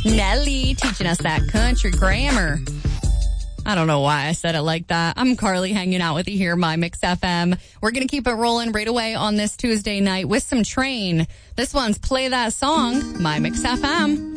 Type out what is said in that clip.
Nelly teaching us that country grammar. I don't know why I said it like that. I'm Carly hanging out with you here, My Mix FM. We're going to keep it rolling right away on this Tuesday night with some Train. This one's Play That Song, My Mix FM.